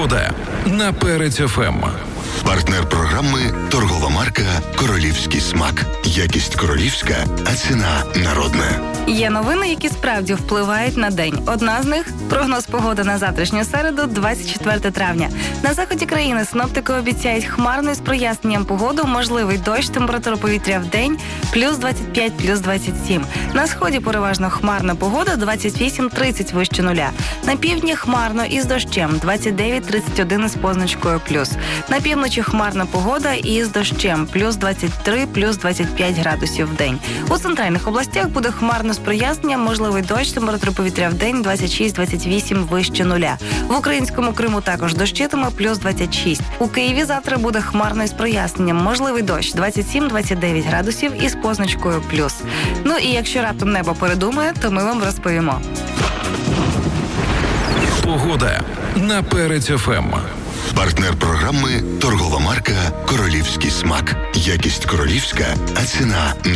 Погода на Перець ФМ. Партнер програми – торгова марка «Королівський смак». Якість королівська, а ціна народна. Є новини, які справді впливають на день. Одна з них – прогноз погоди на завтрашню середу, 24 травня. На заході країни синоптики обіцяють хмарну з проясненням погоду, можливий дощ, температура повітря в день – плюс 25, плюс 27. На сході переважно хмарна погода, 28-30 вище нуля. На півдні хмарно із дощем, 29-31 із позначкою плюс. На півночі хмарна погода із дощем, плюс 23, плюс 25 градусів в день. У центральних областях буде хмарно з проясненням, можливий дощ, температура повітря в день 26-28 вище нуля. В українському Криму також дощитиме, плюс 26. У Києві завтра буде хмарно із проясненням, можливий дощ 27-29 градусів із позначкою плюс. Ну і якщо раптом небо передумає, то ми вам розповімо. Погода на Перець ФМ. Партнер програми – торгова марка «Королівський смак». Якість королівська, а ціна